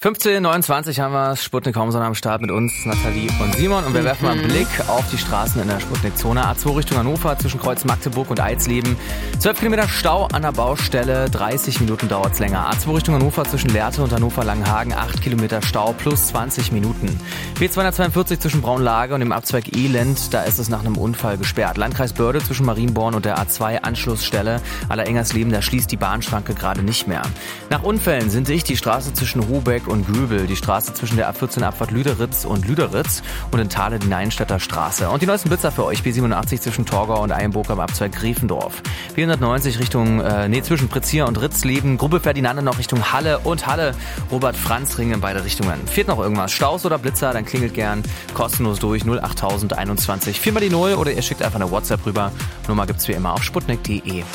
15:29 haben wir Sputnik Homson am Start mit uns, Nathalie und Simon. Und wir werfen mal einen Blick auf die Straßen in der Sputnik-Zone. A2 Richtung Hannover zwischen Kreuz Magdeburg und Eisleben. 12 Kilometer Stau an der Baustelle, 30 Minuten dauert's länger. A2 Richtung Hannover zwischen Lehrte und Hannover-Langenhagen, 8 Kilometer Stau plus 20 Minuten. B242 zwischen Braunlage und dem Abzweig Elend, da ist es nach einem Unfall gesperrt. Landkreis Börde zwischen Marienborn und der A2 Anschlussstelle Allerengersleben, da schließt die Bahnschranke gerade nicht mehr. Nach Unfällen sind sich die Straße zwischen Hobeck und Göbel, die Straße zwischen der A14 Abfahrt Lüderitz und in Thale die Neinstädter Straße. Und die neuesten Blitzer für euch, B87 zwischen Torgau und Eilenburg am Abzweig Gräfendorf. B190 zwischen Pretzier und Ritzleben, Grube Ferdinande noch Richtung Halle und Halle, Robert-Franz-Ring in beide Richtungen. Fehlt noch irgendwas, Staus oder Blitzer, dann klingelt gern kostenlos durch 08021 4 mal die 0 oder ihr schickt einfach eine WhatsApp rüber. Nummer gibt's wie immer auf sputnik.de.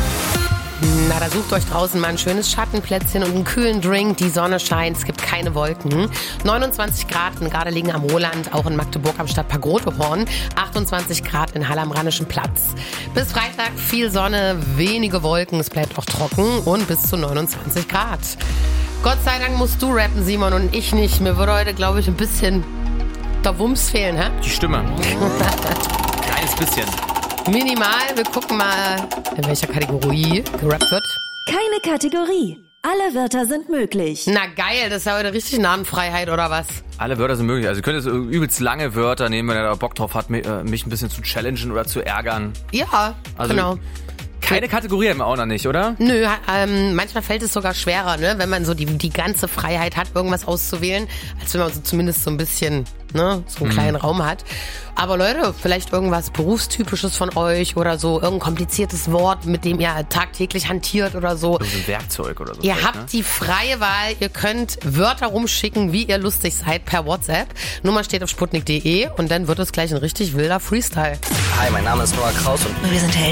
Na, da sucht euch draußen mal ein schönes Schattenplätzchen und einen kühlen Drink. Die Sonne scheint, es gibt keine Wolken. 29 Grad in Gardelegen am Roland, auch in Magdeburg am Stadtpark Rotehorn. 28 Grad in Halle am Rheinischen Platz. Bis Freitag viel Sonne, wenige Wolken, es bleibt auch trocken und bis zu 29 Grad. Gott sei Dank musst du rappen, Simon, und ich nicht. Mir würde heute, glaube ich, ein bisschen der Wumms fehlen, hä? Die Stimme. Kleines bisschen. Minimal, wir gucken mal, in welcher Kategorie gerappt wird. Keine Kategorie. Alle Wörter sind möglich. Na geil, das ist ja heute richtig Namenfreiheit, oder was? Alle Wörter sind möglich. Also ihr könnt jetzt übelst lange Wörter nehmen, wenn ihr da Bock drauf habt, mich ein bisschen zu challengen oder zu ärgern. Ja, also, genau. Keine Kategorie haben wir auch noch nicht, oder? Nö, manchmal fällt es sogar schwerer, ne, wenn man so die ganze Freiheit hat, irgendwas auszuwählen, als wenn man so zumindest so ein bisschen, ne, so einen kleinen Raum hat. Aber Leute, vielleicht irgendwas Berufstypisches von euch oder so, irgendein kompliziertes Wort, mit dem ihr tagtäglich hantiert oder so. So ein Werkzeug oder so. Ihr habt die freie Wahl, ihr könnt Wörter rumschicken, wie ihr lustig seid, per WhatsApp. Nummer steht auf sputnik.de und dann wird es gleich ein richtig wilder Freestyle. Hi, mein Name ist Noah Kraus und Wir sind Helden.